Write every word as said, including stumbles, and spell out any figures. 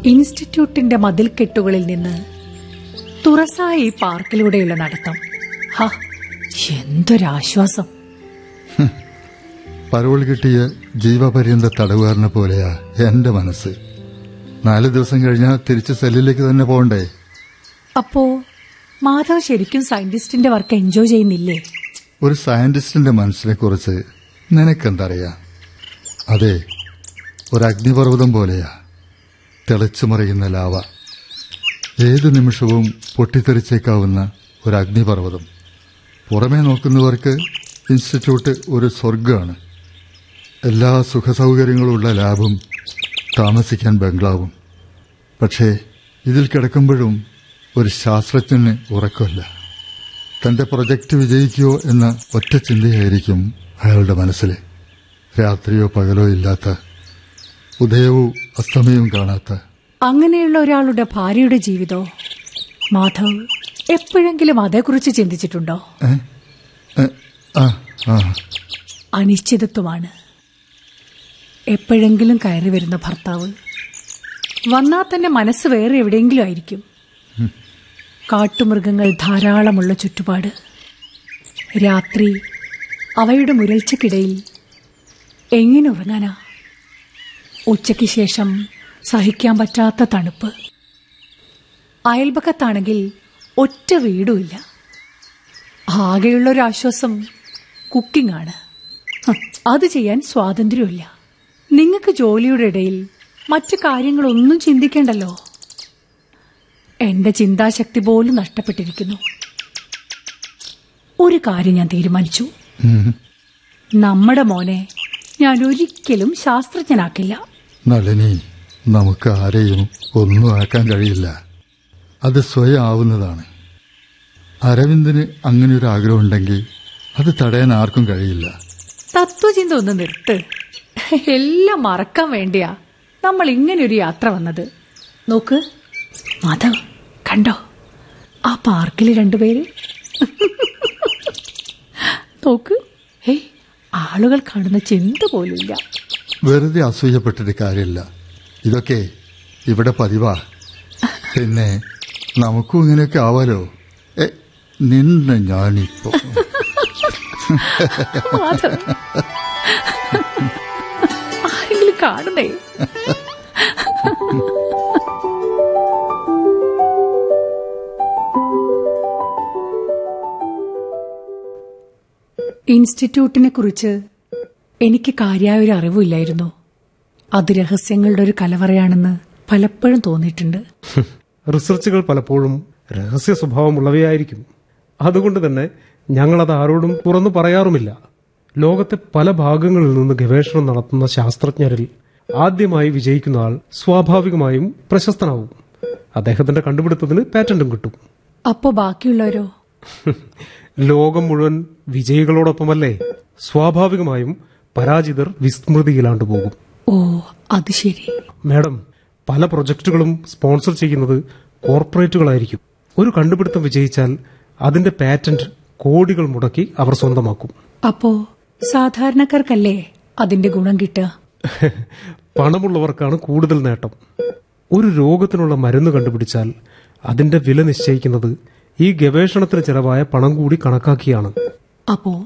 ഇൻസ്റ്റിറ്റ്യൂട്ടിന്റെ മതിൽക്കെട്ടുകളിൽ നിന്ന് തുറസായ ഈ പാർക്കിലൂടെയുള്ള നടത്തം, ഹാ, എന്തൊരാശ്വാസം. പരോൾ കിട്ടിയ ജീവപര്യന്ത തടവുകാരനെ പോലെയാ എന്റെ മനസ്സ്. നാല് ദിവസം കഴിഞ്ഞാൽ തിരിച്ച് സെല്ലിലേക്ക് തന്നെ പോകണ്ടേ? അപ്പോ മാധവ് ശരിക്കും സയന്റിസ്റ്റിന്റെ വർക്ക് എൻജോയ് ചെയ്യുന്നില്ലേ? ഒരു സയന്റിസ്റ്റിന്റെ മനസ്സിനെ കുറിച്ച് നിനക്കെന്തറിയാം? അതെ, ഒരു അഗ്നിപർവ്വതം പോലെയാ തിളച്ചു മറിയുന്ന ലാവ. ഏതു നിമിഷവും പൊട്ടിത്തെറിച്ചേക്കാവുന്ന ഒരു അഗ്നിപർവ്വതം. പുറമേ നോക്കുന്നവർക്ക് ഇൻസ്റ്റിറ്റ്യൂട്ട് ഒരു സ്വർഗമാണ്. എല്ലാ സുഖസൗകര്യങ്ങളുള്ള ലാബും താമസിക്കാൻ ബംഗ്ലാവും. പക്ഷേ ഇതിൽ കിടക്കുമ്പോഴും ഒരു ശാസ്ത്രജ്ഞന് ഉറക്കമില്ല. തന്റെ പ്രൊജക്ട് വിജയിക്കുമോ എന്ന ഒറ്റ ചിന്തയായിരിക്കും അയാളുടെ മനസ്സിൽ. രാത്രിയോ പകലോ ഇല്ലാത്ത, ഉദയവും അസ്തമയവും കാണാത്ത. അങ്ങനെയുള്ള ഒരാളുടെ ഭാര്യയുടെ ജീവിതോ മാധവ് എപ്പോഴെങ്കിലും അതേക്കുറിച്ച് ചിന്തിച്ചിട്ടുണ്ടോ? അനിശ്ചിതത്വമാണ്. എപ്പോഴെങ്കിലും കയറി വരുന്ന ഭർത്താവ് വന്നാൽ തന്നെ മനസ്സ് വേറെ എവിടെയെങ്കിലും ആയിരിക്കും. കാട്ടുമൃഗങ്ങൾ ധാരാളമുള്ള ചുറ്റുപാട്. രാത്രി അവയുടെ മുരൾച്ചക്കിടയിൽ എങ്ങനെ ഉറങ്ങാനാ? ഉച്ചയ്ക്ക് ശേഷം സഹിക്കാൻ പറ്റാത്ത തണുപ്പ്. അയൽപക്കത്താണെങ്കിൽ ഒറ്റ വീടുമില്ല. ആകെയുള്ളൊരാശ്വാസം കുക്കിംഗ് ആണ്. അത് ചെയ്യാൻ സ്വാതന്ത്ര്യമില്ല. നിങ്ങൾക്ക് ജോലിയുടെ ഇടയിൽ മറ്റു കാര്യങ്ങളൊന്നും ചിന്തിക്കേണ്ടല്ലോ. എന്റെ ചിന്താശക്തി പോലും നഷ്ടപ്പെട്ടിരിക്കുന്നു. ഒരു കാര്യം ഞാൻ തീരുമാനിച്ചു. നമ്മുടെ മോനെ ഞാൻ ഒരിക്കലും ശാസ്ത്രജ്ഞനാക്കില്ല. നളിനി, നമുക്ക് ആരെയും ഒന്നും ആക്കാൻ കഴിയില്ല. അത് സ്വയം ആവുന്നതാണ്. അരവിന്ദന് അങ്ങനെ ഒരു ആഗ്രഹം ഉണ്ടെങ്കിൽ അത് തടയാൻ ആർക്കും കഴിയില്ല. തത്വചിന്ത ഒന്ന് നിർത്ത്. എല്ലാം മറക്കാൻ വേണ്ടിയാ നമ്മൾ ഇങ്ങനെയൊരു യാത്ര വന്നത്. നോക്ക് മാധവ്, കണ്ടോ ആ പാർക്കില് രണ്ടുപേര്? നോക്ക്, ഹേ, ആളുകൾ കാണുന്ന ചിന്ത പോലില്ല. വെറുതെ അസൂയപ്പെട്ടിട്ട് കാര്യമില്ല. ഇതൊക്കെ ഇവിടെ പതിവാ. പിന്നെ നമുക്കും ഇങ്ങനെയൊക്കെ ആവാലോ. ഏ നിന്ന് ഞാനിപ്പോ ആരെങ്കിലും കാണുന്നേ? ഇൻസ്റ്റിറ്റ്യൂട്ടിനെ കുറിച്ച് എനിക്ക് കാര്യമായൊരു അറിവില്ലായിരുന്നു. അത് രഹസ്യങ്ങളുടെ ഒരു കലവറയാണെന്ന് പലപ്പോഴും തോന്നിയിട്ടുണ്ട്. റിസർച്ചുകൾ പലപ്പോഴും രഹസ്യ സ്വഭാവമുള്ളവയായിരിക്കും. അതുകൊണ്ട് തന്നെ ഞങ്ങളത് ആരോടും തുറന്നു പറയാറുമില്ല. ലോകത്തെ പല ഭാഗങ്ങളിൽ നിന്ന് ഗവേഷണം നടത്തുന്ന ശാസ്ത്രജ്ഞരിൽ ആദ്യമായി വിജയിക്കുന്ന ആൾ സ്വാഭാവികമായും പ്രശസ്തനാവും. അദ്ദേഹത്തിന്റെ കണ്ടുപിടുത്തത്തിന് പാറ്റന്റും കിട്ടും. അപ്പോ ബാക്കിയുള്ളവരോ? ലോകം മുഴുവൻ വിജയികളോടൊപ്പമല്ലേ? സ്വാഭാവികമായും പരാജിതർ വിസ്മൃതിയിലാണ്ടു പോകും. ഓ, അത് ശരി. മാഡം, പല പ്രൊജക്ടുകളും സ്പോൺസർ ചെയ്യുന്നത് കോർപ്പറേറ്റുകളായിരിക്കും. ഒരു കണ്ടുപിടുത്തം വിജയിച്ചാൽ അതിന്റെ പാറ്റന്റ് കോടികൾ മുടക്കി അവർ സ്വന്തമാക്കും. അപ്പോ സാധാരണക്കാർക്കല്ലേ അതിന്റെ ഗുണം കിട്ടുക? പണമുള്ളവർക്കാണ് കൂടുതൽ നേട്ടം. ഒരു രോഗത്തിനുള്ള മരുന്ന് കണ്ടുപിടിച്ചാൽ അതിന്റെ വില നിശ്ചയിക്കുന്നത് ഈ ഗവേഷണത്തിന് ചെലവായ പണം കൂടി കണക്കാക്കിയാണ്. അപ്പോ